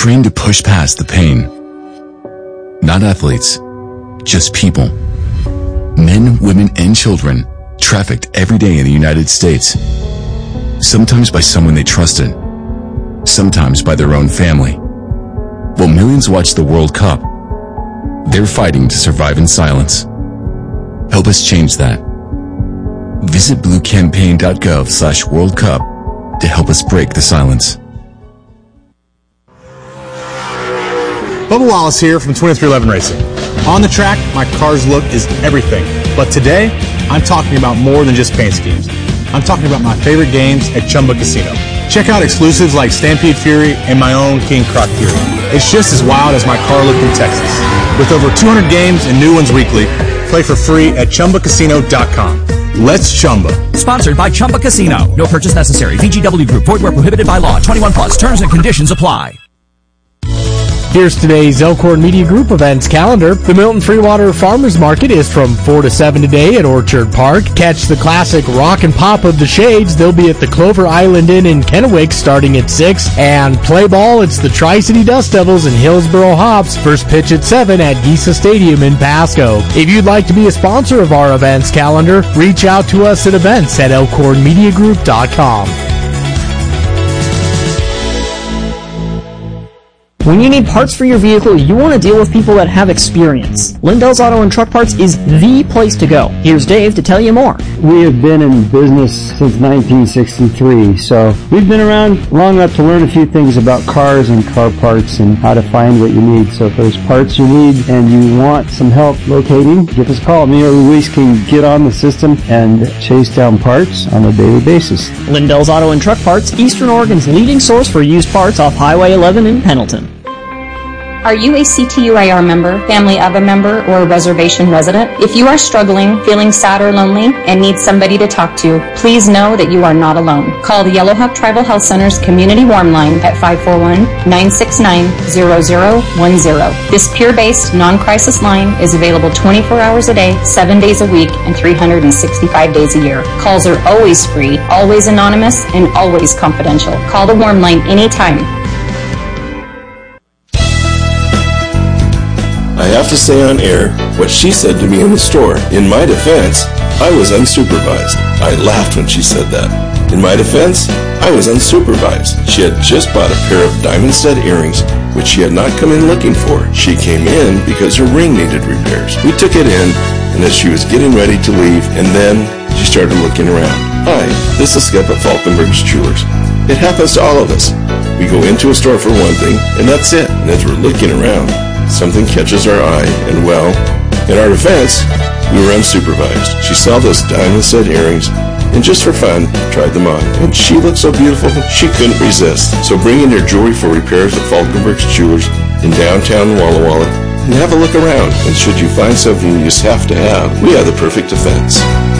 trained to push past the pain. Not athletes, just people. Men, women, and children trafficked every day in the United States. Sometimes by someone they trusted, sometimes by their own family. While millions watch the World Cup, they're fighting to survive in silence. Help us change that. Visit bluecampaign.gov/World Cup to help us break the silence. Bubba Wallace here from 2311 Racing. On the track, my car's look is everything. But today, I'm talking about more than just paint schemes. I'm talking about my favorite games at Chumba Casino. Check out exclusives like Stampede Fury and my own King Croc Fury. It's just as wild as my car look in Texas. With over 200 games and new ones weekly, play for free at ChumbaCasino.com. Let's Chumba. Sponsored by Chumba Casino. No purchase necessary. VGW Group. Void where prohibited by law. 21 plus. Terms and conditions apply. Here's today's Elkhorn Media Group events calendar. The Milton Freewater Farmers Market is from 4 to 7 today at Orchard Park. Catch the classic Rock and Pop of the Shades. They'll be at the Clover Island Inn in Kennewick starting at 6. And play ball, it's the Tri-City Dust Devils and Hillsboro Hops. First pitch at 7 at Gisa Stadium in Pasco. If you'd like to be a sponsor of our events calendar, reach out to us at events@elkhornmediagroup.com. When you need parts for your vehicle, you want to deal with people that have experience. Lindell's Auto and Truck Parts is the place to go. Here's Dave to tell you more. We have been in business since 1963, so we've been around long enough to learn a few things about cars and car parts and how to find what you need. So if there's parts you need and you want some help locating, give us a call. Me or Luis can get on the system and chase down parts on a daily basis. Lindell's Auto and Truck Parts, Eastern Oregon's leading source for used parts off Highway 11 in Pendleton. Are you a CTUIR member, family of a member, or a reservation resident? If you are struggling, feeling sad or lonely, and need somebody to talk to, please know that you are not alone. Call the Yellowhawk Tribal Health Center's Community Warm Line at 541-969-0010. This peer-based, non-crisis line is available 24 hours a day, 7 days a week, and 365 days a year. Calls are always free, always anonymous, and always confidential. Call the Warm Line anytime. I have to say on air what she said to me in the store. In my defense, I was unsupervised. I laughed when she said that. In my defense, I was unsupervised. She had just bought a pair of diamond stud earrings, which she had not come in looking for. She came in because her ring needed repairs. We took it in, and as she was getting ready to leave, and then she started looking around. Hi, this is Skip at Falkenberg's Jewelers. It happens to all of us. We go into a store for one thing, and that's it. And as we're looking around, something catches our eye, and well, in our defense, we were unsupervised. She saw those diamond stud earrings, and just for fun, tried them on. And she looked so beautiful, she couldn't resist. So bring in your jewelry for repairs at Falkenberg's Jewelers in downtown Walla Walla, and have a look around. And should you find something you just have to have, we have the perfect defense.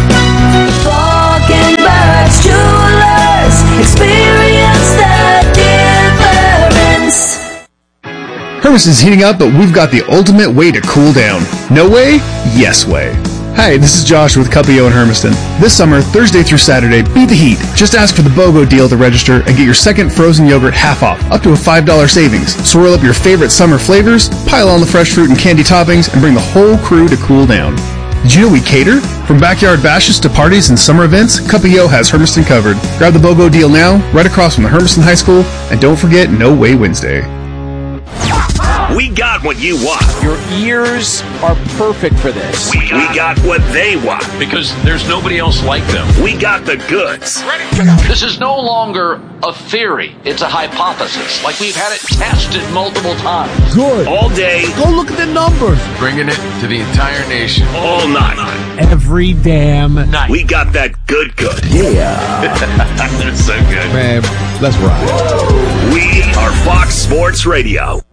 Falkenberg's Jewelers, experience the difference. Hermiston's heating up, but we've got the ultimate way to cool down. No way? Yes way. Hi, this is Josh with Cuppio and Hermiston. This summer, Thursday through Saturday, beat the heat. Just ask for the BOGO deal to register and get your second frozen yogurt half off, up to a $5 savings. Swirl up your favorite summer flavors, pile on the fresh fruit and candy toppings, and bring the whole crew to cool down. Did you know we cater? From backyard bashes to parties and summer events, Cuppio has Hermiston covered. Grab the BOGO deal now, right across from the Hermiston High School, and don't forget No Way Wednesday. We got what you want. Your ears are perfect for this. We got what they want. Because there's nobody else like them. We got the goods. Ready to go. This is no longer a theory. It's a hypothesis. Like we've had it tested multiple times. Good. All day. Go look at the numbers. Bringing it to the entire nation. All night. Every damn night. We got that good. Yeah. That's so good. Man, let's ride. We are Fox Sports Radio.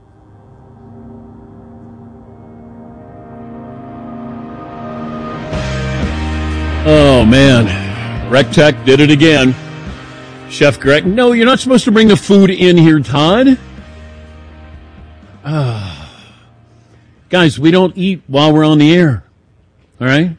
Oh, man. Rectech did it again. Chef Greg, no, you're not supposed to bring the food in here, Todd. Guys, we don't eat while we're on the air. All right?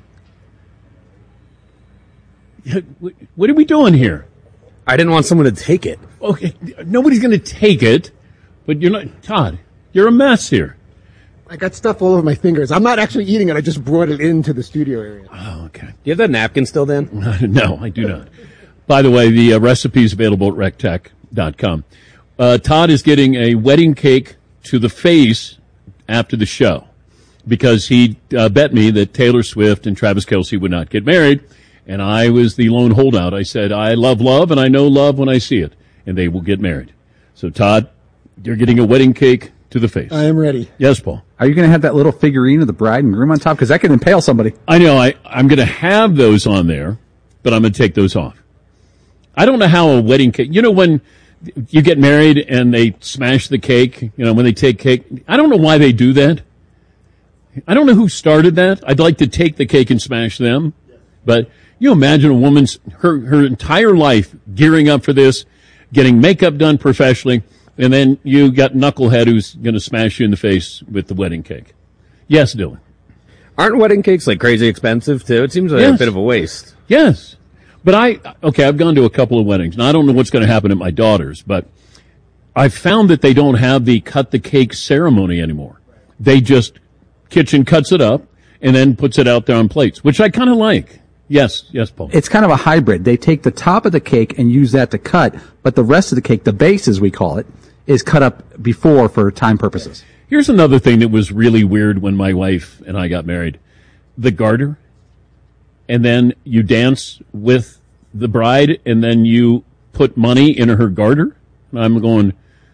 What are we doing here? I didn't want someone to take it. Okay, nobody's going to take it, But you're not, Todd, you're a mess here. I got stuff all over my fingers. I'm not actually eating it. I just brought it into the studio area. Oh, okay. Do you have that napkin still, Dan? No, I do not. By the way, the recipe is available at rectech.com. Todd is getting a wedding cake to the face after the show because he bet me that Taylor Swift and Travis Kelce would not get married, and I was the lone holdout. I said, I love love, and I know love when I see it, and they will get married. So, Todd, you're getting a wedding cake to the face. I am ready. Yes, Paul. Are you going to have that little figurine of the bride and groom on top? Because that could impale somebody. I know. I'm going to have those on there, but I'm going to take those off. I don't know how a wedding cake, when you get married and they smash the cake, when they take cake, I don't know why they do that. I don't know who started that. I'd like to take the cake and smash them. But you imagine a woman's, her entire life gearing up for this, getting makeup done professionally, and then you got Knucklehead who's going to smash you in the face with the wedding cake. Yes, Dylan. Aren't wedding cakes like crazy expensive too? It seems like a bit of a waste. Yes. But I've gone to a couple of weddings. Now, I don't know what's going to happen at my daughter's, but I've found that they don't have the cut the cake ceremony anymore. They just, kitchen cuts it up and then puts it out there on plates, which I kind of like. Yes, Paul. It's kind of a hybrid. They take the top of the cake and use that to cut, but the rest of the cake, the base as we call it, is cut up before for time purposes. Here's another thing that was really weird when my wife and I got married. The garter. And then you dance with the bride, and then you put money in her garter. I'm going,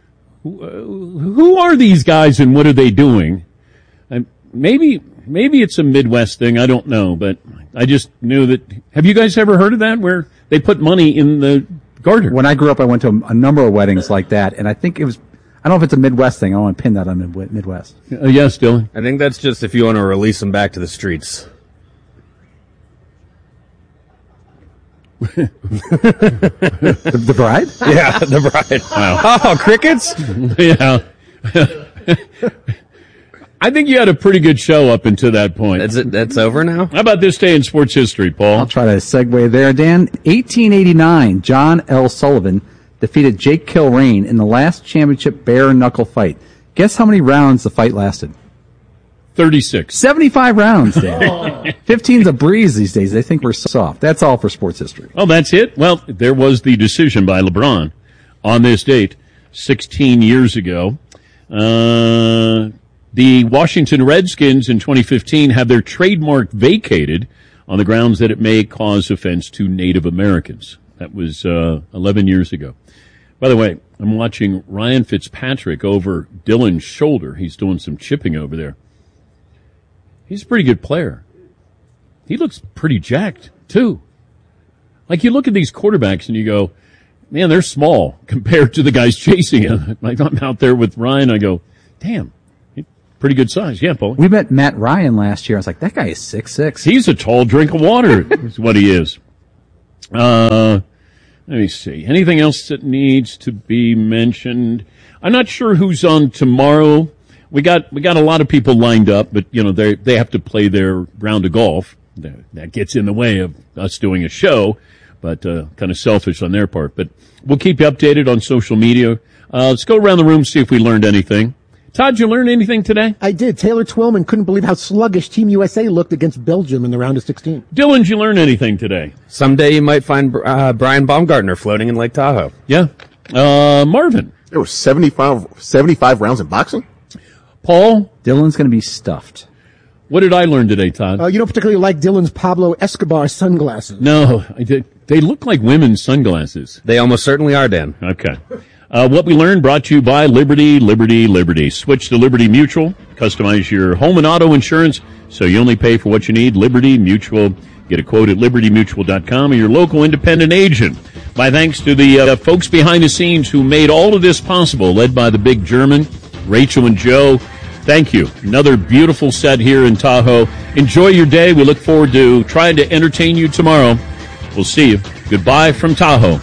who are these guys and what are they doing? And maybe it's a Midwest thing. I don't know, but I just knew that. Have you guys ever heard of that, where they put money in the garter? When I grew up, I went to a number of weddings like that, and I think it was, I don't know if it's a Midwest thing. I don't want to pin that on Midwest. Yes, Dylan. I think that's just if you want to release them back to the streets. The bride? Yeah, the bride. Wow. Oh, crickets? Yeah. I think you had a pretty good show up until that point. That's over now? How about this day in sports history, Paul? I'll try to segue there, Dan. 1889, John L. Sullivan defeated Jake Kilrain in the last championship bare-knuckle fight. Guess how many rounds the fight lasted? 36. 75 rounds, Dan. 15's a breeze these days. They think we're soft. That's all for sports history. Oh, that's it? Well, there was the decision by LeBron on this date 16 years ago. The Washington Redskins in 2015 have their trademark vacated on the grounds that it may cause offense to Native Americans. That was 11 years ago. By the way, I'm watching Ryan Fitzpatrick over Dylan's shoulder. He's doing some chipping over there. He's a pretty good player. He looks pretty jacked, too. Like, you look at these quarterbacks and you go, man, they're small compared to the guys chasing him. Like, I'm out there with Ryan, I go, damn, pretty good size. Yeah, Paul. We met Matt Ryan last year. I was like, that guy is 6'6". He's a tall drink of water is what he is. Let me see. Anything else that needs to be mentioned? I'm not sure who's on tomorrow. We got a lot of people lined up, but they have to play their round of golf. That gets in the way of us doing a show, but kind of selfish on their part. But we'll keep you updated on social media. Let's go around the room, see if we learned anything. Todd, did you learn anything today? I did. Taylor Twillman couldn't believe how sluggish Team USA looked against Belgium in the round of 16. Dylan, did you learn anything today? Someday you might find Brian Baumgartner floating in Lake Tahoe. Yeah. Marvin. There were 75 rounds in boxing? Paul? Dylan's going to be stuffed. What did I learn today, Todd? You don't particularly like Dylan's Pablo Escobar sunglasses. No, I did. They look like women's sunglasses. They almost certainly are, Dan. Okay. What we learned brought to you by Liberty. Switch to Liberty Mutual. Customize your home and auto insurance so you only pay for what you need. Liberty Mutual. Get a quote at libertymutual.com or your local independent agent. My thanks to the folks behind the scenes who made all of this possible, led by the big German, Rachel and Joe. Thank you. Another beautiful set here in Tahoe. Enjoy your day. We look forward to trying to entertain you tomorrow. We'll see you. Goodbye from Tahoe.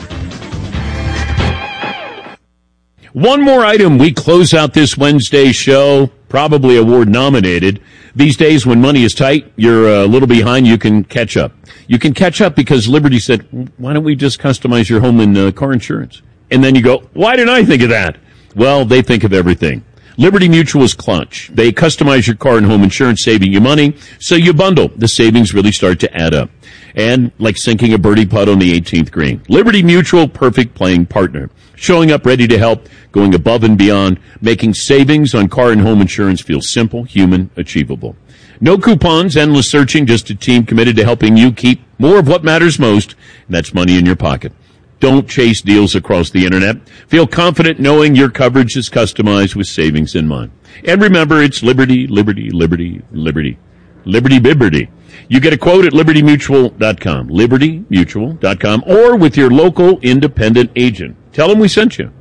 One more item. We close out this Wednesday show, probably award nominated. These days when money is tight, you're a little behind, you can catch up. You can catch up because Liberty said, why don't we just customize your home and car insurance? And then you go, why didn't I think of that? Well, they think of everything. Liberty Mutual is clutch. They customize your car and home insurance, saving you money, so you bundle. The savings really start to add up. And like sinking a birdie putt on the 18th green. Liberty Mutual, perfect playing partner. Showing up ready to help, going above and beyond, making savings on car and home insurance feel simple, human, achievable. No coupons, endless searching, just a team committed to helping you keep more of what matters most, and that's money in your pocket. Don't chase deals across the internet. Feel confident knowing your coverage is customized with savings in mind. And remember, it's Liberty, Liberty, Liberty, Liberty. Liberty Bibberty. You get a quote at libertymutual.com, libertymutual.com, or with your local independent agent. Tell them we sent you.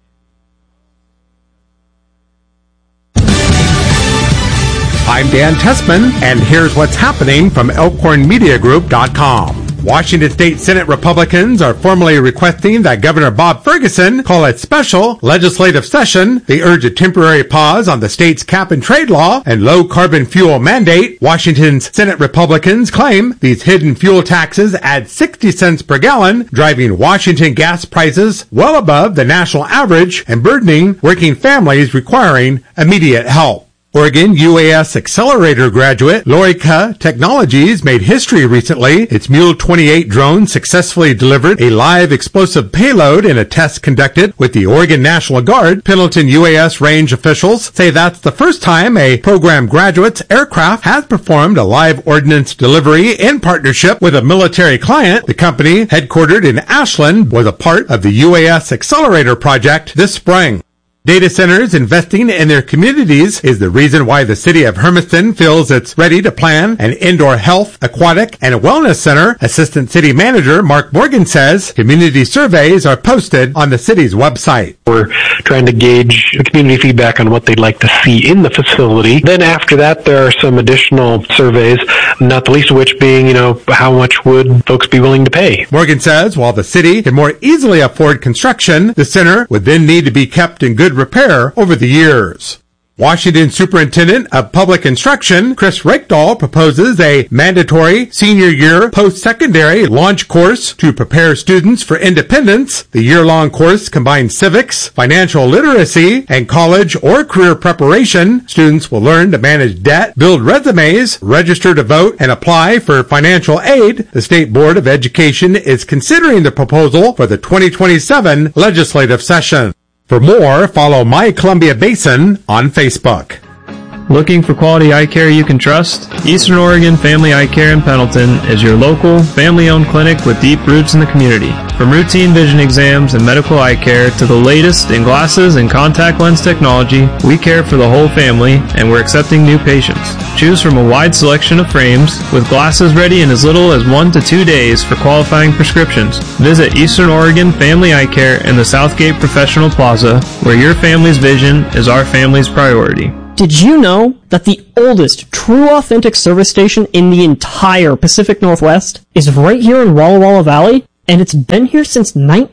I'm Dan Tessman, and here's what's happening from ElkhornMediaGroup.com. Washington State Senate Republicans are formally requesting that Governor Bob Ferguson call a special legislative session. They urge a temporary pause on the state's cap-and-trade law and low-carbon fuel mandate. Washington's Senate Republicans claim these hidden fuel taxes add 60 cents per gallon, driving Washington gas prices well above the national average and burdening working families requiring immediate help. Oregon UAS Accelerator graduate Lorica Technologies made history recently. Its Mule 28 drone successfully delivered a live explosive payload in a test conducted with the Oregon National Guard. Pendleton UAS range officials say that's the first time a program graduate's aircraft has performed a live ordnance delivery in partnership with a military client. The company, headquartered in Ashland, was a part of the UAS Accelerator project this spring. Data centers investing in their communities is the reason why the city of Hermiston feels it's ready to plan an indoor health, aquatic, and wellness center. Assistant City Manager Mark Morgan says community surveys are posted on the city's website. We're trying to gauge the community feedback on what they'd like to see in the facility. Then after that, there are some additional surveys, not the least of which being, how much would folks be willing to pay? Morgan says while the city can more easily afford construction, the center would then need to be kept in good repair over the years. Washington Superintendent of Public Instruction Chris Rakedahl proposes a mandatory senior year post-secondary launch course to prepare students for independence. The year-long course combines civics, financial literacy, and college or career preparation. Students will learn to manage debt, build resumes, register to vote, and apply for financial aid. The State Board of Education is considering the proposal for the 2027 legislative session. For more, follow My Columbia Basin on Facebook. Looking for quality eye care you can trust? Eastern Oregon Family Eye Care in Pendleton is your local, family-owned clinic with deep roots in the community. From routine vision exams and medical eye care to the latest in glasses and contact lens technology, we care for the whole family, and we're accepting new patients. Choose from a wide selection of frames, with glasses ready in as little as 1 to 2 days for qualifying prescriptions. Visit Eastern Oregon Family Eye Care in the Southgate Professional Plaza, where your family's vision is our family's priority. Did you know that the oldest true authentic service station in the entire Pacific Northwest is right here in Walla Walla Valley? And it's been here since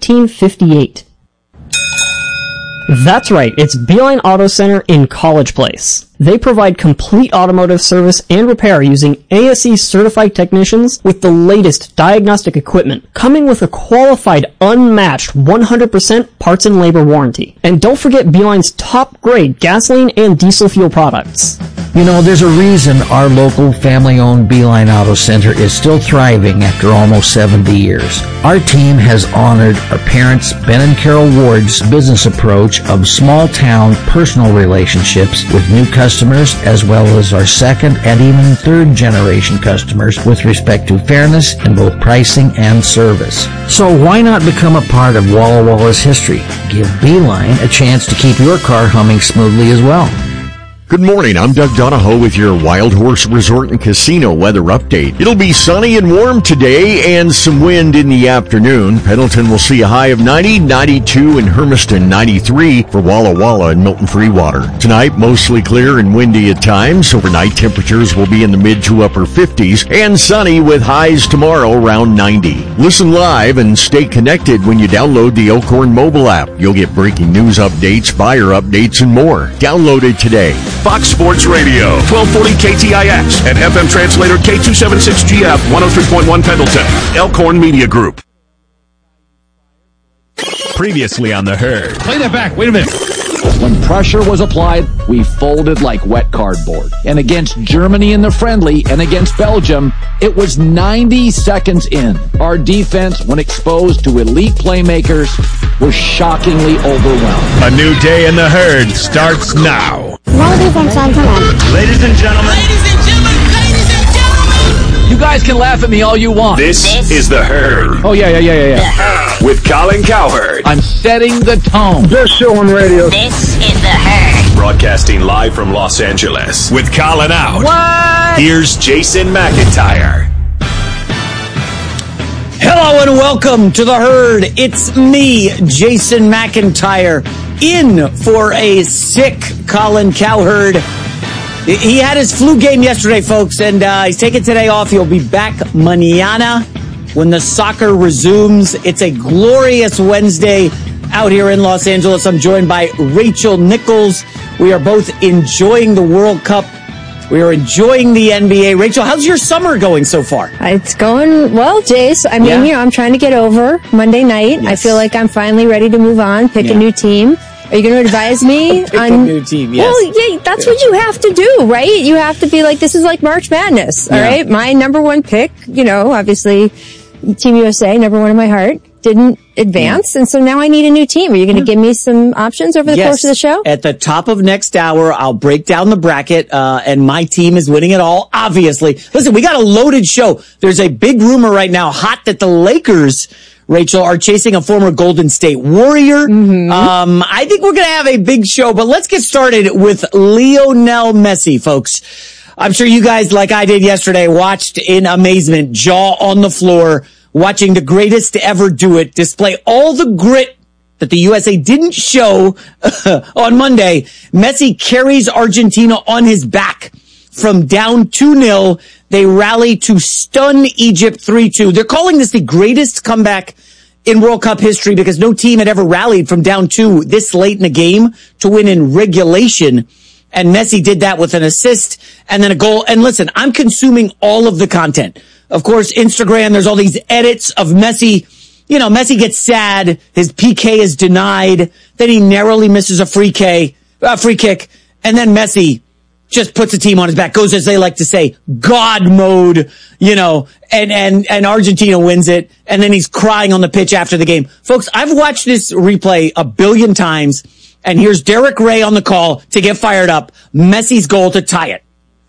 1958. That's right, it's Beeline Auto Center in College Place. They provide complete automotive service and repair using ASE certified technicians with the latest diagnostic equipment, coming with a qualified, unmatched 100% parts and labor warranty. And don't forget Beeline's top grade gasoline and diesel fuel products. There's a reason our local family-owned Beeline Auto Center is still thriving after almost 70 years. Our team has honored our parents, Ben and Carol Ward's business approach of small-town personal relationships with new customers, as well as our second and even third generation customers with respect to fairness in both pricing and service. So why not become a part of Walla Walla's history? Give Beeline a chance to keep your car humming smoothly as well. Good morning, I'm Doug Donahoe with your Wild Horse Resort and Casino weather update. It'll be sunny and warm today and some wind in the afternoon. Pendleton will see a high of 90, 92 in Hermiston, 93 for Walla Walla and Milton Freewater. Tonight, mostly clear and windy at times. Overnight temperatures will be in the mid to upper 50s and sunny with highs tomorrow around 90. Listen live and stay connected when you download the Elkhorn mobile app. You'll get breaking news updates, buyer updates, and more. Download it today. Fox Sports Radio, 1240 KTIX, and FM translator K276GF, 103.1 Pendleton. Elkhorn Media Group. Previously on The Herd. Play that back. Wait a minute. When pressure was applied, we folded like wet cardboard. And against Germany in the friendly and against Belgium, it was 90 seconds in. Our defense, when exposed to elite playmakers, was shockingly overwhelmed. A new day in the herd starts now. Ladies and gentlemen. Ladies and gentlemen. You guys can laugh at me all you want. This is the herd. Oh, yeah. With Colin Cowherd. I'm setting the tone. Best show on radio. This is the herd. Broadcasting live from Los Angeles. With Colin out. What? Here's Jason McIntyre. Hello and welcome to the herd. It's me, Jason McIntyre, in for a sick Colin Cowherd. He had his flu game yesterday, folks, and he's taking today off. He'll be back mañana when the soccer resumes. It's a glorious Wednesday out here in Los Angeles. I'm joined by Rachel Nichols. We are both enjoying the World Cup. We are enjoying the NBA. Rachel, how's your summer going so far? It's going well, Jace. I mean, I'm trying to get over Monday night. Yes. I feel like I'm finally ready to move on, pick a new team. Are you going to advise me on a new team? Yes. Well, yeah, that's what you have to do, right? You have to be like, this is like March Madness, all right? My number one pick, obviously, Team USA, number one in my heart, didn't advance, and so now I need a new team. Are you going to give me some options over the course of the show? At the top of next hour, I'll break down the bracket, and my team is winning it all, obviously. Listen, we got a loaded show. There's a big rumor right now, hot, that the Lakers, Rachel, are chasing a former Golden State Warrior. I think we're going to have a big show, but let's get started with Lionel Messi, folks. I'm sure you guys, like I did yesterday, watched in amazement, jaw on the floor, watching the greatest to ever do it, display all the grit that the USA didn't show on Monday. Messi carries Argentina on his back. From down 2-0, they rally to stun Egypt 3-2. They're calling this the greatest comeback in World Cup history because no team had ever rallied from down 2 this late in the game to win in regulation. And Messi did that with an assist and then a goal. And listen, I'm consuming all of the content. Of course, Instagram, there's all these edits of Messi. Messi gets sad. His PK is denied. Then he narrowly misses a free kick. And then Messi just puts a team on his back, goes, as they like to say, God mode, and Argentina wins it. And then he's crying on the pitch after the game. Folks, I've watched this replay 1 billion times. And here's Derek Ray on the call to get fired up. Messi's goal to tie it.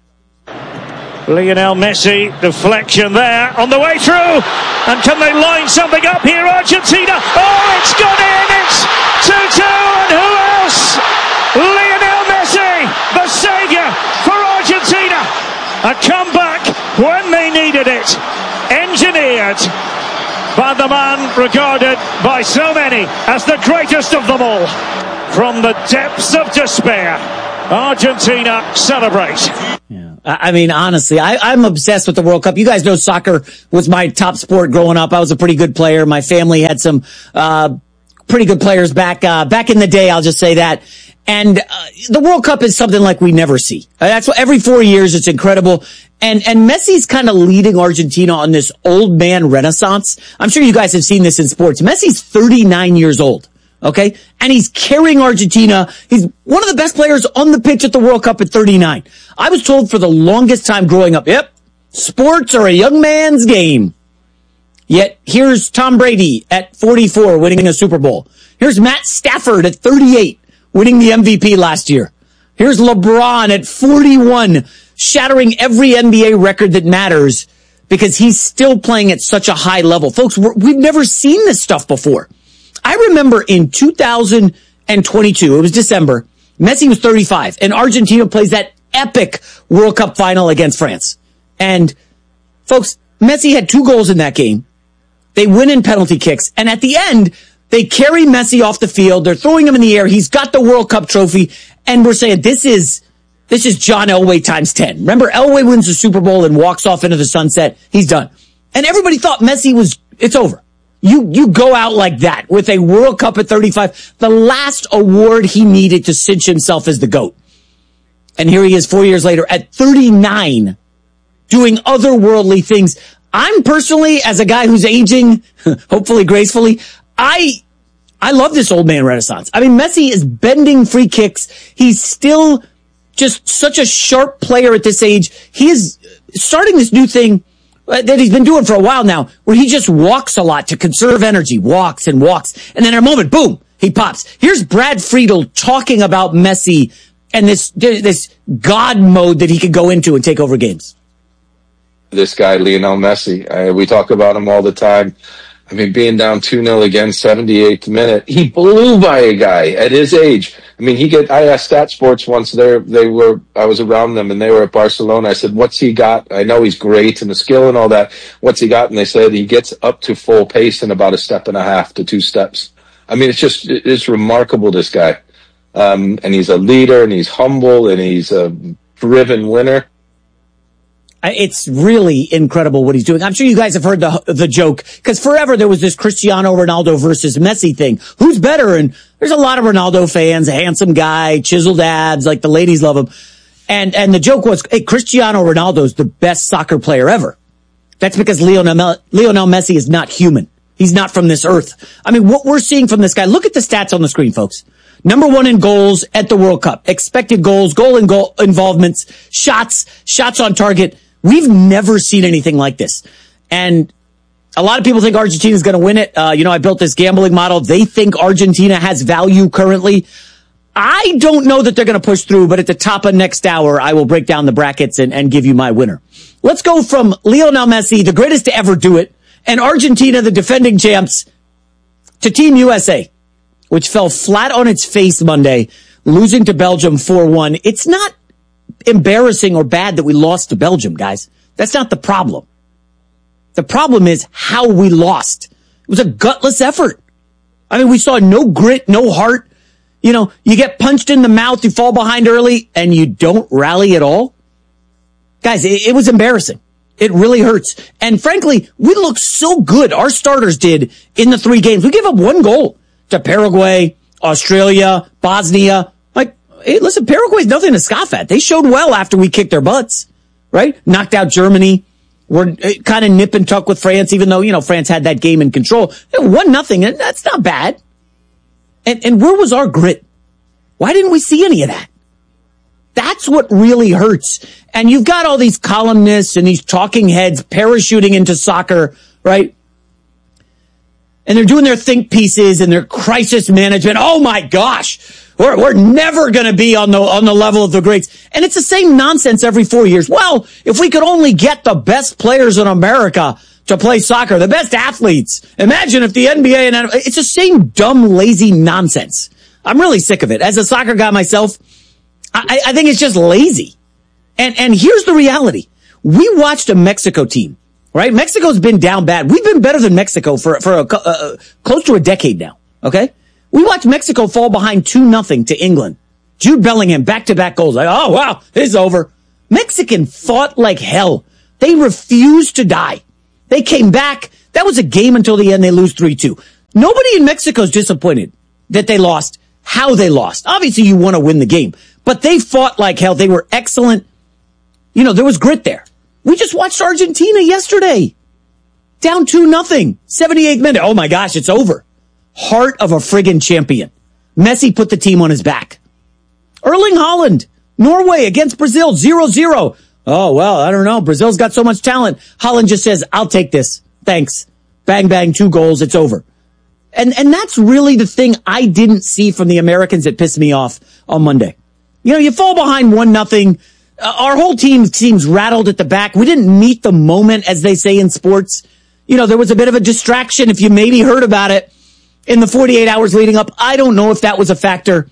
Lionel Messi, deflection there, on the way through. And can they line something up here, Argentina? Oh, it's gone in! It's 2-2, and who else? Lionel Messi, the saviour for Argentina. A comeback when they needed it. Engineered by the man regarded by so many as the greatest of them all. From the depths of despair, Argentina celebrate. Yeah. I mean, honestly, I'm obsessed with the World Cup. You guys know soccer was my top sport growing up. I was a pretty good player. My family had some pretty good players back in the day, I'll just say that. And the World Cup is something like we never see. That's what every 4 years, it's incredible. And Messi's kind of leading Argentina on this old man renaissance. I'm sure you guys have seen this in sports. Messi's 39 years old. Okay. And he's carrying Argentina. He's one of the best players on the pitch at the World Cup at 39. I was told for the longest time growing up, sports are a young man's game. Yet here's Tom Brady at 44 winning a Super Bowl. Here's Matt Stafford at 38 winning the MVP last year. Here's LeBron at 41 shattering every NBA record that matters because he's still playing at such a high level. Folks, we've never seen this stuff before. I remember in 2022, it was December, Messi was 35, and Argentina plays that epic World Cup final against France. And, folks, Messi had 2 goals in that game. They win in penalty kicks, and at the end, they carry Messi off the field. They're throwing him in the air. He's got the World Cup trophy, and we're saying this is John Elway times 10. Remember, Elway wins the Super Bowl and walks off into the sunset. He's done. And everybody thought Messi it's over. You go out like that with a World Cup at 35, the last award he needed to cinch himself as the GOAT. And here he is 4 years later at 39 doing otherworldly things. I'm personally, as a guy who's aging, hopefully gracefully, I I love this old man renaissance. I mean, Messi is bending free kicks. He's still just such a sharp player at this age. He is starting this new thing that he's been doing for a while now, where he just walks a lot to conserve energy, walks. And then in a moment, boom, he pops. Here's Brad Friedel talking about Messi and this God mode that he could go into and take over games. This guy, Lionel Messi, we talk about him all the time. I mean, being down 2-0 again, 78th minute, he blew by a guy at his age. I mean, I asked Stat Sports once, I was around them and they were at Barcelona. I said, what's he got? I know he's great and the skill and all that. What's he got? And they said he gets up to full pace in about 1.5 to 2 steps. I mean, it's remarkable, this guy. And he's a leader and he's humble and he's a driven winner. It's really incredible what he's doing. I'm sure you guys have heard the joke, because forever there was this Cristiano Ronaldo versus Messi thing. Who's better? And there's a lot of Ronaldo fans, a handsome guy, chiseled abs, like the ladies love him. And the joke was, hey, Cristiano Ronaldo's the best soccer player ever. That's because Lionel Messi is not human. He's not from this earth. I mean, what we're seeing from this guy, look at the stats on the screen, folks. Number 1 in goals at the World Cup, expected goals, goal involvements, shots on target. We've never seen anything like this. And a lot of people think Argentina is going to win it. I built this gambling model. They think Argentina has value currently. I don't know that they're going to push through, but at the top of next hour, I will break down the brackets and give you my winner. Let's go from Lionel Messi, the greatest to ever do it, and Argentina, the defending champs, to Team USA, which fell flat on its face Monday, losing to Belgium 4-1. It's not embarrassing or bad that we lost to Belgium, guys. That's not the problem. The problem is how we lost. It was a gutless effort. I mean, we saw no grit, no heart. You get punched in the mouth, you fall behind early, and you don't rally at all. Guys, it was embarrassing. It really hurts. And frankly, we looked so good. Our starters did in the 3 games. We gave up 1 goal to Paraguay, Australia, Bosnia. Hey, listen, Paraguay's nothing to scoff at. They showed well after we kicked their butts, right? Knocked out Germany. We're kind of nip and tuck with France, even though, France had that game in control. 1-0, and that's not bad. And where was our grit? Why didn't we see any of that? That's what really hurts. And you've got all these columnists and these talking heads parachuting into soccer, right? And they're doing their think pieces and their crisis management. Oh my gosh, we're never going to be on the level of the greats. And it's the same nonsense every 4 years. Well, if we could only get the best players in America to play soccer, the best athletes. Imagine if the NBA and it's the same dumb, lazy nonsense. I'm really sick of it. As a soccer guy myself, I think it's just lazy. And here's the reality. We watched a Mexico team. Right? Mexico's been down bad. We've been better than Mexico for close to a decade now. Okay? We watched Mexico fall behind 2-0 to England. Jude Bellingham, back-to-back goals. Like, oh, wow, it's over. Mexican fought like hell. They refused to die. They came back. That was a game until the end. They lose 3-2. Nobody in Mexico's disappointed that they lost, how they lost. Obviously, you want to win the game. But they fought like hell. They were excellent. There was grit there. We just watched Argentina yesterday. Down 2-0. 78th minute. Oh my gosh, it's over. Heart of a friggin' champion. Messi put the team on his back. Erling Haaland, Norway against Brazil, 0-0. Oh, well, I don't know. Brazil's got so much talent. Haaland just says, I'll take this. Thanks. Bang, bang, 2 goals. It's over. And that's really the thing I didn't see from the Americans that pissed me off on Monday. You fall behind 1-0. Our whole team seems rattled at the back. We didn't meet the moment, as they say in sports. There was a bit of a distraction. If you maybe heard about it in the 48 hours leading up, I don't know if that was a factor.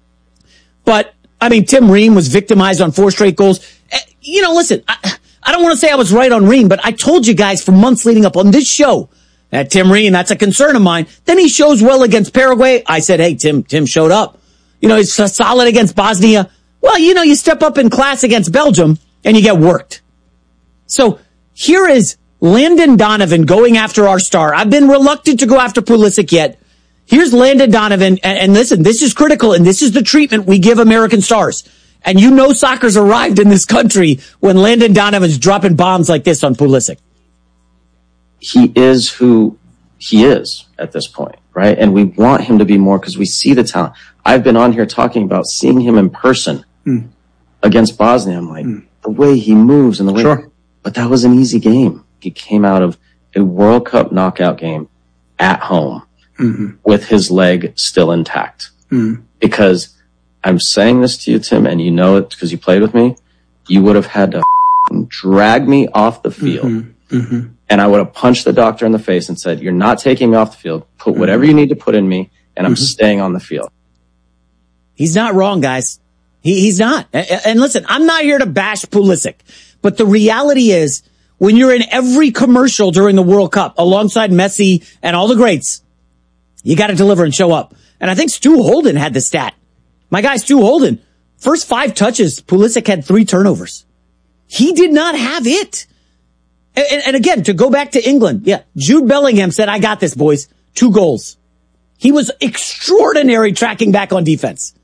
But, Tim Ream was victimized on 4 straight goals. Listen, I don't want to say I was right on Ream, but I told you guys for months leading up on this show that Tim Ream, that's a concern of mine. Then he shows well against Paraguay. I said, hey, Tim showed up. He's solid against Bosnia. Well, you step up in class against Belgium and you get worked. So here is Landon Donovan going after our star. I've been reluctant to go after Pulisic yet. Here's Landon Donovan. And listen, this is critical and this is the treatment we give American stars. And soccer's arrived in this country when Landon Donovan's dropping bombs like this on Pulisic. He is who he is at this point. right? And we want him to be more because we see the talent. I've been on here talking about seeing him in person against Bosnia. I'm like, the way he moves and the way, but that was an easy game. He came out of a World Cup knockout game at home with his leg still intact. Because I'm saying this to you, Tim, and you know it because you played with me. You would have had to drag me off the field. And I would have punched the doctor in the face and said, you're not taking me off the field. Put whatever you need to put in me, and I'm staying on the field. He's not wrong, guys. He's not. And listen, I'm not here to bash Pulisic, but the reality is when you're in every commercial during the World Cup alongside Messi and all the greats, you got to deliver and show up. And I think Stu Holden had the stat. My guy, Stu Holden, first 5 touches, Pulisic had 3 turnovers. He did not have it. And again, to go back to England, Jude Bellingham said, I got this, boys. 2 goals. He was extraordinary tracking back on defense.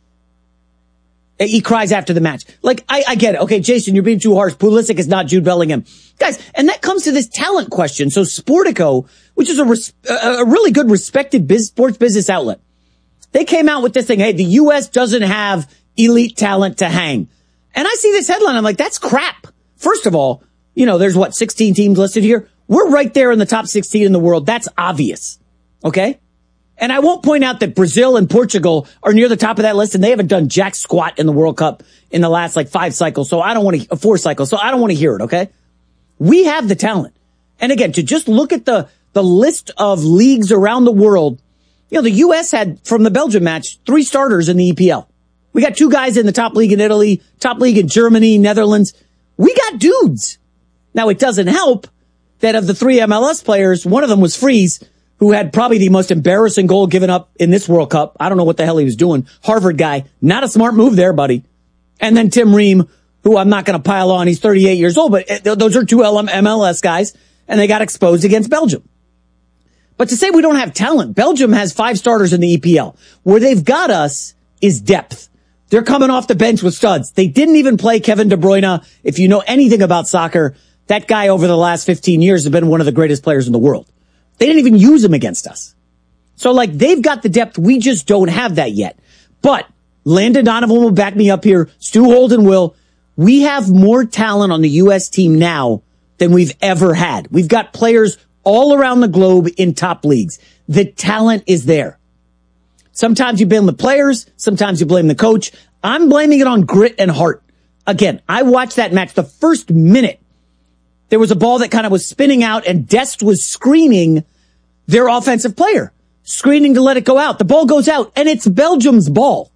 He cries after the match. Like, I get it. Okay, Jason, you're being too harsh. Pulisic is not Jude Bellingham. Guys, and that comes to this talent question. So Sportico, which is a really good, respected sports business outlet, they came out with this thing. Hey, the U.S. doesn't have elite talent to hang. And I see this headline. I'm like, that's crap. First of all, there's 16 teams listed here. We're right there in the top 16 in the world. That's obvious. Okay? And I won't point out that Brazil and Portugal are near the top of that list, and they haven't done jack squat in the World Cup in the last 5 cycles. So I don't want to, 4 cycles. So I don't want to hear it. Okay? We have the talent. And again, to just look at the list of leagues around the world, the U.S. had, from the Belgium match, 3 starters in the EPL. We got 2 guys in the top league in Italy, top league in Germany, Netherlands. We got dudes. Now, it doesn't help that of the 3 MLS players, one of them was Freeze, who had probably the most embarrassing goal given up in this World Cup. I don't know what the hell he was doing. Harvard guy. Not a smart move there, buddy. And then Tim Ream, who I'm not going to pile on. He's 38 years old, but those are 2 MLS guys, and they got exposed against Belgium. But to say we don't have talent, Belgium has 5 starters in the EPL. Where they've got us is depth. They're coming off the bench with studs. They didn't even play Kevin De Bruyne. If you know anything about soccer, that guy over the last 15 years has been one of the greatest players in the world. They didn't even use him against us. So they've got the depth. We just don't have that yet. But Landon Donovan will back me up here. Stu Holden will. We have more talent on the U.S. team now than we've ever had. We've got players all around the globe in top leagues. The talent is there. Sometimes you blame the players. Sometimes you blame the coach. I'm blaming it on grit and heart. Again, I watched that match. The first minute, there was a ball that kind of was spinning out, and Dest was screening their offensive player, screening to let it go out. The ball goes out, and it's Belgium's ball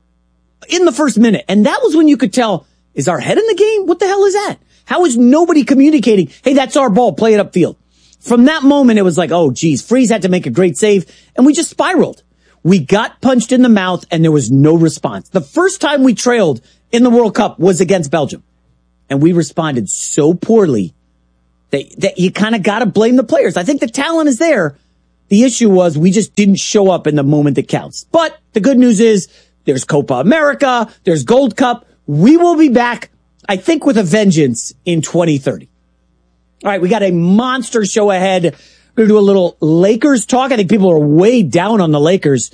in the first minute. And that was when you could tell, is our head in the game? What the hell is that? How is nobody communicating? Hey, that's our ball. Play it upfield. From that moment, it was like, oh, geez, Freeze had to make a great save, and we just spiraled. We got punched in the mouth, and there was no response. The first time we trailed in the World Cup was against Belgium, and we responded so poorly that you kind of got to blame the players. I think the talent is there. The issue was we just didn't show up in the moment that counts. But the good news is there's Copa America, there's Gold Cup. We will be back, I think, with a vengeance in 2030. All right, we got a monster show ahead. We're going to do a little Lakers talk. I think people are way down on the Lakers.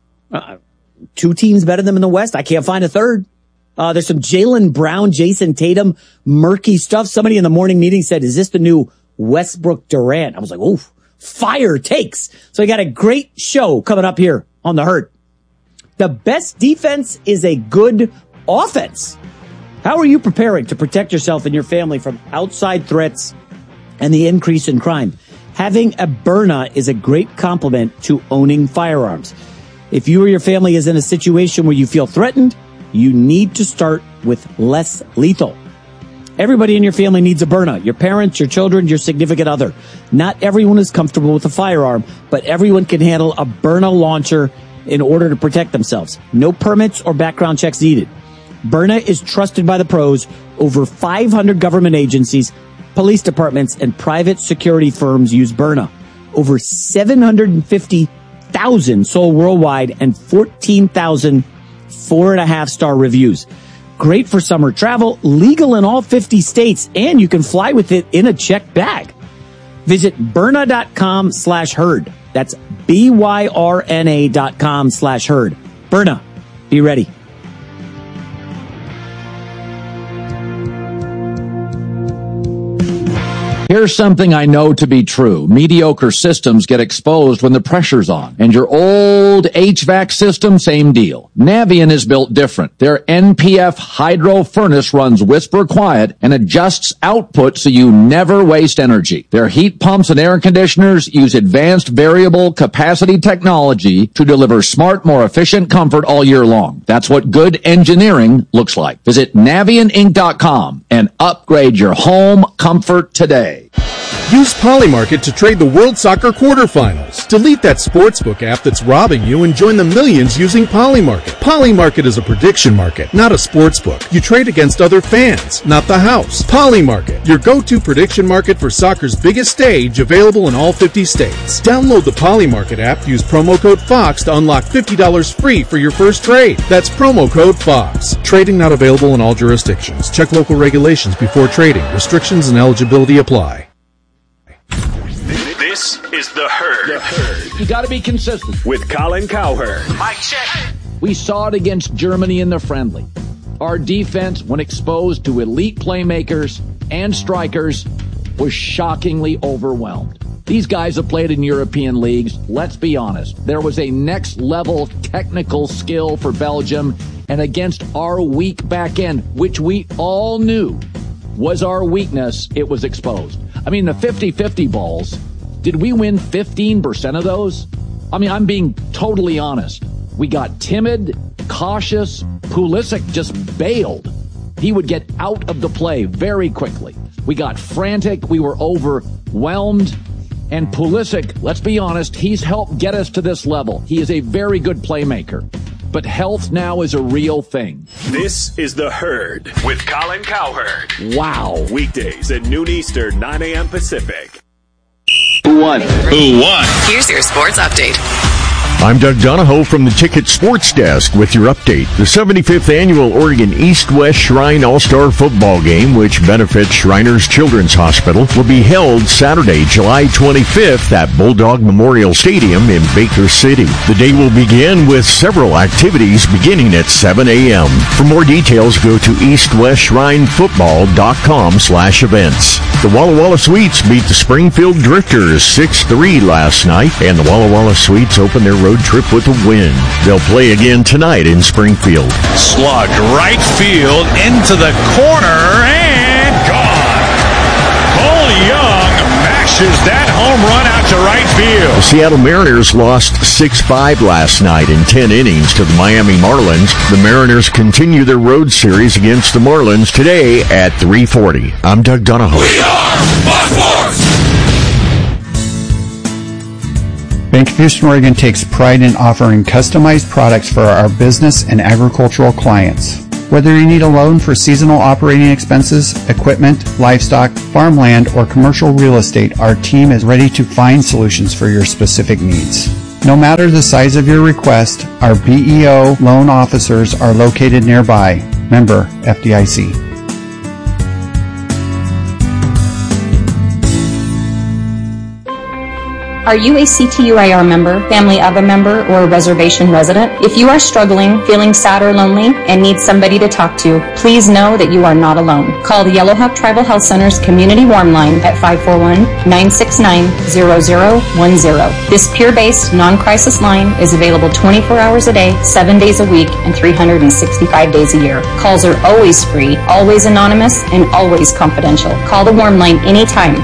2 teams better than them in the West. I can't find a third. There's some Jaylen Brown, Jason Tatum, murky stuff. Somebody in the morning meeting said, is this the new Westbrook Durant? I was like, oof, fire takes. So we got a great show coming up here on The Herd. The best defense is a good offense. How are you preparing to protect yourself and your family from outside threats and the increase in crime? Having a Byrna is a great complement to owning firearms. If you or your family is in a situation where you feel threatened, you need to start with less lethal. Everybody in your family needs a Byrna. Your parents, your children, your significant other. Not everyone is comfortable with a firearm, but everyone can handle a Byrna launcher in order to protect themselves. No permits or background checks needed. Byrna is trusted by the pros. Over 500 government agencies, police departments, and private security firms use Byrna. Over 750,000 sold worldwide and 14,000 4.5-star reviews. Great for summer travel, legal in all 50 states, and you can fly with it in a checked bag. Visit Byrna.com/herd. That's byrna.com/herd. Byrna, be ready. Here's something I know to be true. Mediocre systems get exposed when the pressure's on. And your old HVAC system, same deal. Navien is built different. Their NPF hydro furnace runs whisper quiet and adjusts output so you never waste energy. Their heat pumps and air conditioners use advanced variable capacity technology to deliver smart, more efficient comfort all year long. That's what good engineering looks like. Visit NavientInc.com and upgrade your home comfort today. Use Polymarket to trade the World Soccer quarterfinals. Delete that sportsbook app that's robbing you and join the millions using Polymarket. Polymarket is a prediction market, not a sportsbook. You trade against other fans, not the house. Polymarket, your go-to prediction market for soccer's biggest stage, available in all 50 states. Download the Polymarket app, use promo code FOX to unlock $50 free for your first trade. That's promo code FOX. Trading not available in all jurisdictions. Check local regulations before trading. Restrictions and eligibility apply. This is The Herd. You got to be consistent. With Colin Cowherd. Mike check. We saw it against Germany in the friendly. Our defense, when exposed to elite playmakers and strikers, was shockingly overwhelmed. These guys have played in European leagues. Let's be honest. There was a next level technical skill for Belgium, and against our weak back end, which we all knew was our weakness, it was exposed. I mean, the 50-50 balls, did we win 15% of those? I mean, I'm being totally honest. We got timid, cautious. Pulisic just bailed. He would get out of the play very quickly. We got frantic. We were overwhelmed. And Pulisic, let's be honest, he's helped get us to this level. He is a very good playmaker. But health now is a real thing. This is The Herd with Colin Cowherd. Wow. Weekdays at noon Eastern, 9 a.m. Pacific. Who won? Who won? Here's your sports update. I'm Doug Donahoe from the Ticket Sports Desk with your update. The 75th Annual Oregon East-West Shrine All-Star Football Game, which benefits Shriners Children's Hospital, will be held Saturday, July 25th at Bulldog Memorial Stadium in Baker City. The day will begin with several activities beginning at 7 a.m. For more details, go to eastwestshrinefootball.com/events. The Walla Walla Sweets beat the Springfield Drifters 6-3 last night, and the Walla Walla Sweets open their road trip with a win. They'll play again tonight in Springfield. Slugged right field into the corner and gone. Cole Young mashes that home run out to right field. The Seattle Mariners lost 6-5 last night in 10 innings to the Miami Marlins. The Mariners continue their road series against the Marlins today at 3:40. I'm Doug Donahoe. We are Fox Sports. Bank of Houston, Oregon takes pride in offering customized products for our business and agricultural clients. Whether you need a loan for seasonal operating expenses, equipment, livestock, farmland, or commercial real estate, our team is ready to find solutions for your specific needs. No matter the size of your request, our BEO loan officers are located nearby. Member FDIC. Are you a CTUIR member, family of a member, or a reservation resident? If you are struggling, feeling sad or lonely, and need somebody to talk to, please know that you are not alone. Call the Yellowhawk Tribal Health Center's Community Warm Line at 541-969-0010. This peer-based, non-crisis line is available 24 hours a day, 7 days a week, and 365 days a year. Calls are always free, always anonymous, and always confidential. Call the Warm Line anytime.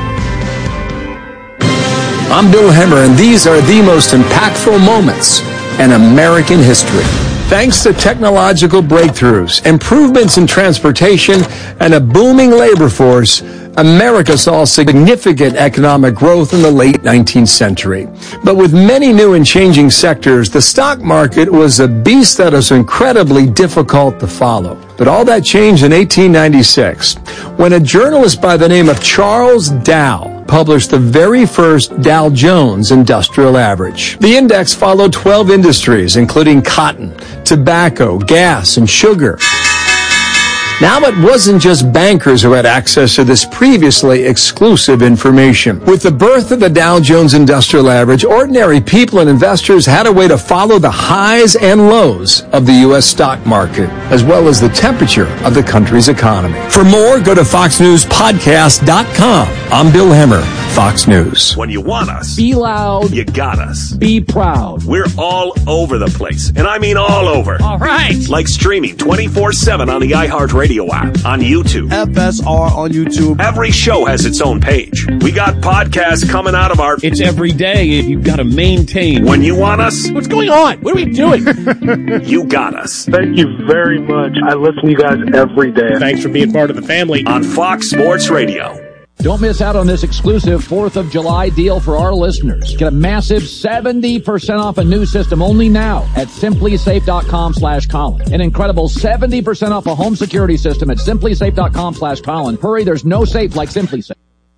I'm Bill Hemmer, and these are the most impactful moments in American history. Thanks to technological breakthroughs, improvements in transportation, and a booming labor force, America saw significant economic growth in the late 19th century. But with many new and changing sectors, the stock market was a beast that was incredibly difficult to follow. But all that changed in 1896, when a journalist by the name of Charles Dow published the very first Dow Jones Industrial Average. The index followed 12 industries, including cotton, tobacco, gas, and sugar. Now it wasn't just bankers who had access to this previously exclusive information. With the birth of the Dow Jones Industrial Average, ordinary people and investors had a way to follow the highs and lows of the U.S. stock market, as well as the temperature of the country's economy. For more, go to FoxNewsPodcast.com. I'm Bill Hemmer, Fox News. When you want us, Be loud. you got us. Be proud. We're all over the place, and I mean all over. All right. Like streaming 24/7 on the iHeartRadio app, on YouTube. FSR on YouTube. Every show has its own page. We got podcasts coming out of our... It's every day. You've got to maintain. When you want us, What's going on? What are we doing? you got us. Thank you very much. I listen to you guys every day. Thanks for being part of the family. On Fox Sports Radio. Don't miss out on this exclusive 4th of July deal for our listeners. Get a massive 70% off a new system only now at simplysafe.com/Colin. An incredible 70% off a home security system at simplysafe.com/Colin. Hurry, there's no safe like SimpliSafe.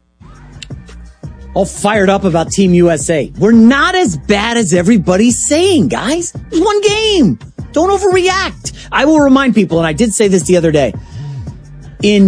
All fired up about Team USA. We're not as bad as everybody's saying, guys. It was one game. Don't overreact. I will remind people, and I did say this the other day, in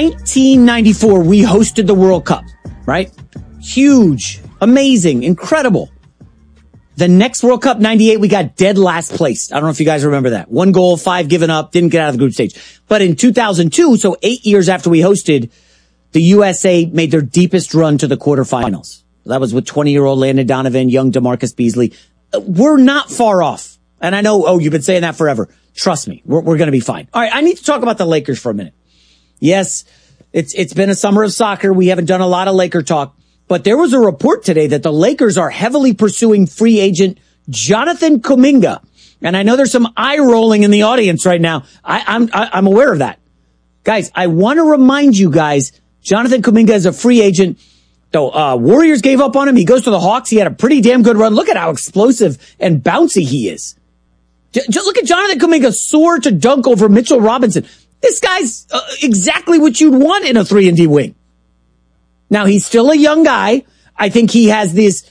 1994, we hosted the World Cup, right? Huge, amazing, incredible. The next World Cup, 98, we got dead last place. I don't know if you guys remember that. 1 goal, 5 given up, didn't get out of the group stage. But in 2002, so 8 years after we hosted, the USA made their deepest run to the quarterfinals. That was with 20-year-old Landon Donovan, young DeMarcus Beasley. We're not far off. And I know, you've been saying that forever. Trust me, we're going to be fine. All right, I need to talk about the Lakers for a minute. Yes, it's been a summer of soccer. We haven't done a lot of Laker talk, but there was a report today that the Lakers are heavily pursuing free agent Jonathan Kuminga. And I know there's some eye rolling in the audience right now. I'm aware of that. Guys, I want to remind you guys, Jonathan Kuminga is a free agent. The Warriors gave up on him. He goes to the Hawks. He had a pretty damn good run. Look at how explosive and bouncy he is. Just look at Jonathan Kuminga soar to dunk over Mitchell Robinson. This guy's exactly what you'd want in a 3-and-D wing. Now, he's still a young guy. I think he has this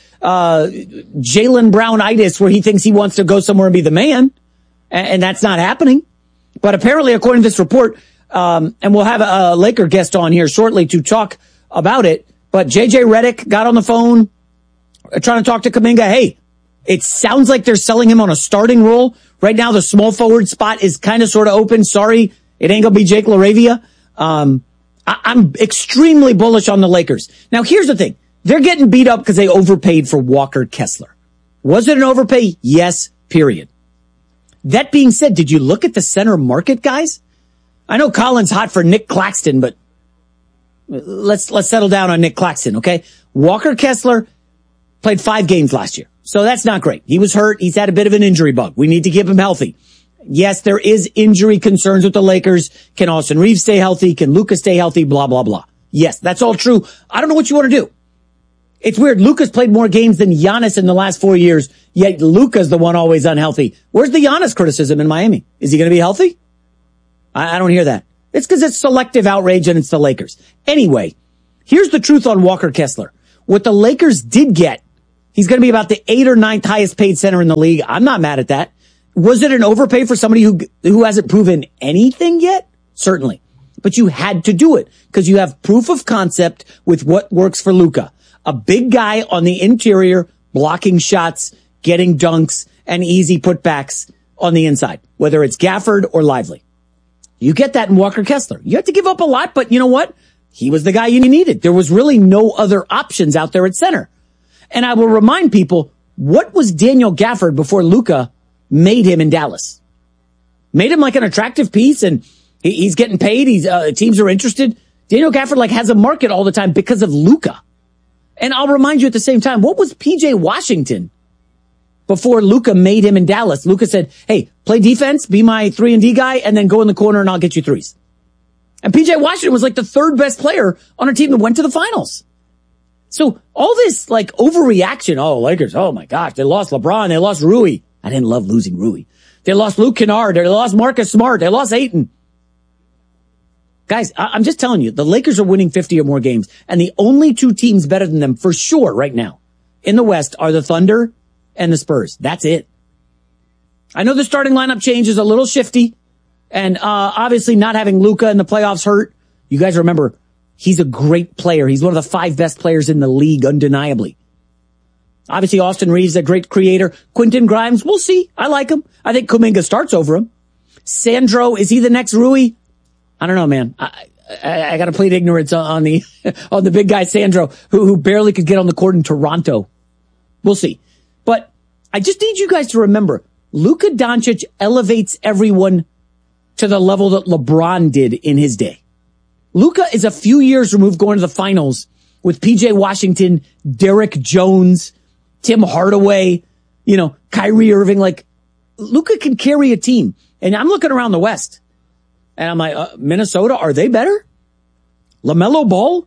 Jaylen Brown-itis where he thinks he wants to go somewhere and be the man. And that's not happening. But apparently, according to this report, and we'll have a Laker guest on here shortly to talk about it, but JJ Redick got on the phone trying to talk to Kuminga. Hey, it sounds like they're selling him on a starting role. Right now, the small forward spot is kind of sort of open. Sorry. It ain't gonna be Jake LaRavia. I'm extremely bullish on the Lakers. Now, here's the thing. They're getting beat up because they overpaid for Walker Kessler. Was it an overpay? Yes, period. That being said, did you look at the center market, guys? I know Colin's hot for Nick Claxton, but let's settle down on Nick Claxton, okay? Walker Kessler played 5 games last year, so that's not great. He was hurt. He's had a bit of an injury bug. We need to keep him healthy. Yes, there is injury concerns with the Lakers. Can Austin Reeves stay healthy? Can Luka stay healthy? Blah, blah, blah. Yes, that's all true. I don't know what you want to do. It's weird. Luka's played more games than Giannis in the last 4 years, yet Luka's the one always unhealthy. Where's the Giannis criticism in Miami? Is he going to be healthy? I don't hear that. It's because it's selective outrage and it's the Lakers. Anyway, here's the truth on Walker Kessler. What the Lakers did get, he's going to be about the 8th or 9th highest paid center in the league. I'm not mad at that. Was it an overpay for somebody who hasn't proven anything yet? Certainly. But you had to do it because you have proof of concept with what works for Luka. A big guy on the interior, blocking shots, getting dunks, and easy putbacks on the inside, whether it's Gafford or Lively. You get that in Walker Kessler. You had to give up a lot, but you know what? He was the guy you needed. There was really no other options out there at center. And I will remind people, what was Daniel Gafford before Luka made him in Dallas? Made him like an attractive piece, and he's getting paid. Teams are interested. Daniel Gafford has a market all the time because of Luka. And I'll remind you at the same time, what was PJ Washington before Luka made him in Dallas? Luka said, hey, play defense, be my 3-and-D guy, and then go in the corner and I'll get you threes. And PJ Washington was like the 3rd best player on a team that went to the finals. So all this overreaction, Lakers, oh my gosh, they lost LeBron, they lost Rui. I didn't love losing Rui. They lost Luke Kennard. They lost Marcus Smart. They lost Ayton. Guys, I'm just telling you, the Lakers are winning 50 or more games, and the only 2 teams better than them for sure right now in the West are the Thunder and the Spurs. That's it. I know the starting lineup change is a little shifty. And obviously not having Luka in the playoffs hurt. You guys remember, he's a great player. He's one of the 5 best players in the league, undeniably. Obviously, Austin Reeves, a great creator. Quentin Grimes, we'll see. I like him. I think Kuminga starts over him. Sandro, is he the next Rui? I don't know, man. I got to plead ignorance on the on the big guy Sandro, who barely could get on the court in Toronto. We'll see. But I just need you guys to remember, Luka Doncic elevates everyone to the level that LeBron did in his day. Luka is a few years removed going to the finals with PJ Washington, Derek Jones, Tim Hardaway, Kyrie Irving. Like, Luka can carry a team. And I'm looking around the West. And I'm like, Minnesota, are they better? LaMelo Ball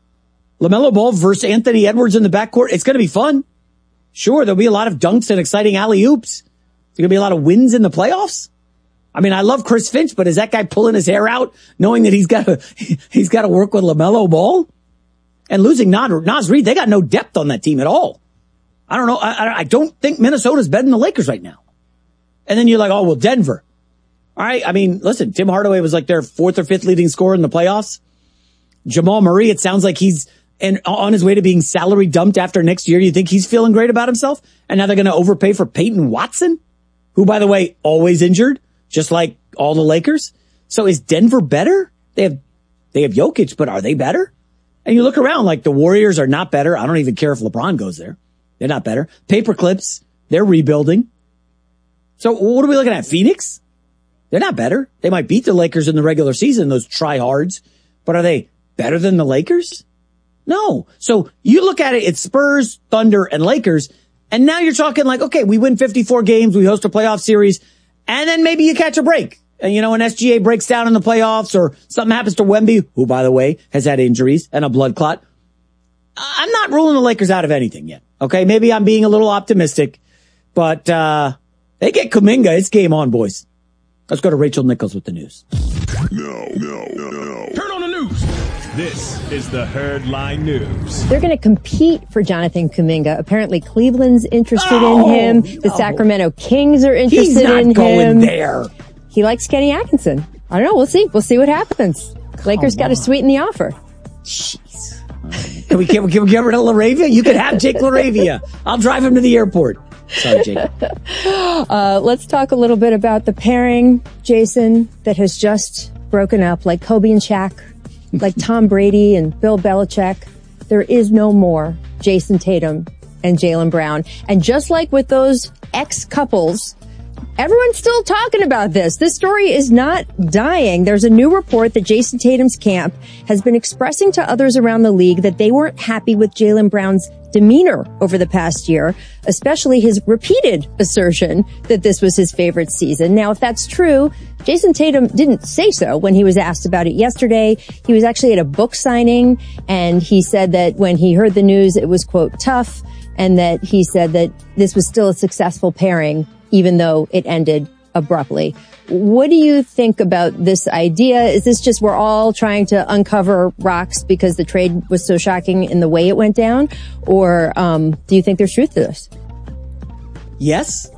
versus Anthony Edwards in the backcourt. It's going to be fun. Sure, there'll be a lot of dunks and exciting alley-oops. There's going to be a lot of wins in the playoffs. I mean, I love Chris Finch, but is that guy pulling his hair out knowing that he's got to work with LaMelo Ball? And losing Naz Reid, they got no depth on that team at all. I don't know. I don't think Minnesota's better than the Lakers right now. And then you're like, oh, well, Denver. All right. I mean, listen, Tim Hardaway was like their 4th or 5th leading scorer in the playoffs. Jamal Murray, it sounds like he's on his way to being salary dumped after next year. You think he's feeling great about himself? And now they're going to overpay for Peyton Watson, who, by the way, always injured, just like all the Lakers. So is Denver better? They have Jokic, but are they better? And you look around, like the Warriors are not better. I don't even care if LeBron goes there. They're not better. Paperclips, they're rebuilding. So what are we looking at? Phoenix? They're not better. They might beat the Lakers in the regular season, those tryhards, but are they better than the Lakers? No. So you look at it, it's Spurs, Thunder, and Lakers, and now you're talking like, okay, we win 54 games, we host a playoff series, and then maybe you catch a break. And an SGA breaks down in the playoffs, or something happens to Wemby, who, by the way, has had injuries and a blood clot. I'm not ruling the Lakers out of anything yet. Okay, maybe I'm being a little optimistic, but they get Kuminga. It's game on, boys. Let's go to Rachel Nichols with the news. No. Turn on the news. This is the Herdline News. They're going to compete for Jonathan Kuminga. Apparently, Cleveland's interested in him. The Sacramento Kings are interested in him. He's not going there. He likes Kenny Atkinson. I don't know. We'll see. We'll see what happens. Lakers got to sweeten the offer. Jeez. Can we get rid of LaRavia? You could have Jake LaRavia. I'll drive him to the airport. Sorry, Jake. Let's talk a little bit about the pairing, Jason, that has just broken up, like Kobe and Shaq, like Tom Brady and Bill Belichick. There is no more Jason Tatum and Jaylen Brown. And just like with those ex-couples, everyone's still talking about this. This story is not dying. There's a new report that Jason Tatum's camp has been expressing to others around the league that they weren't happy with Jaylen Brown's demeanor over the past year, especially his repeated assertion that this was his favorite season. Now, if that's true, Jason Tatum didn't say so when he was asked about it yesterday. He was actually at a book signing, and he said that when he heard the news, it was, quote, tough, and that he said that this was still a successful pairing, even though it ended abruptly. What do you think about this idea? Is this just we're all trying to uncover rocks because the trade was so shocking in the way it went down? Or do you think there's truth to this? Yes.